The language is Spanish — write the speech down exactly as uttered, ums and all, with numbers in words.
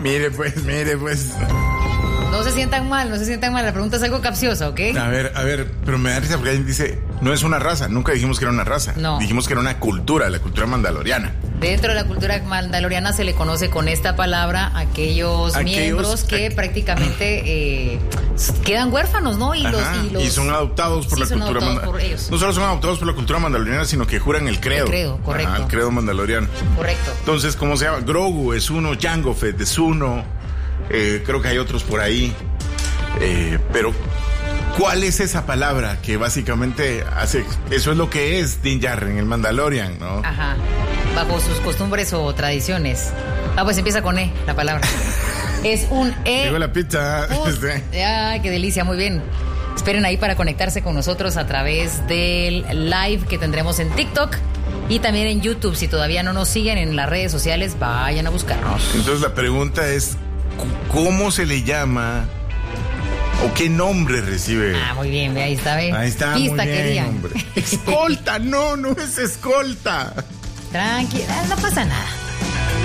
Mire pues, mire pues. No se sientan mal, no se sientan mal. La pregunta es algo capciosa, ¿ok? A ver, a ver, pero me da risa porque alguien dice, no es una raza. Nunca dijimos que era una raza. No. Dijimos que era una cultura, la cultura mandaloriana. Dentro de la cultura mandaloriana se le conoce con esta palabra a aquellos, aquellos miembros que aqu... prácticamente eh, quedan huérfanos, ¿no? Y, Ajá, los, y, los... y son adoptados por sí, la son cultura mandaloriana. No solo son adoptados por la cultura mandaloriana, sino que juran el credo. El credo, correcto. Ajá, el credo mandaloriano. Correcto. Entonces, ¿cómo se llama? Grogu es uno, Jango Fett es uno, eh, creo que hay otros por ahí. Eh, pero, ¿cuál es esa palabra que básicamente hace? Eso es lo que es Din Djarin, el Mandalorian, ¿no? Ajá. Bajo sus costumbres o tradiciones. Ah, pues empieza con E, la palabra. Es un E. Llegó la pizza. Un, ay, qué delicia, muy bien. Esperen ahí para conectarse con nosotros a través del live que tendremos en TikTok y también en YouTube. Si todavía no nos siguen en las redes sociales, vayan a buscarnos. Entonces la pregunta es, ¿cómo se le llama o qué nombre recibe? Ah, muy bien, ahí está, ¿ve? Ahí está, Pista muy bien, querían. Hombre. Escolta, no, no es escolta. Tranquila, no pasa nada.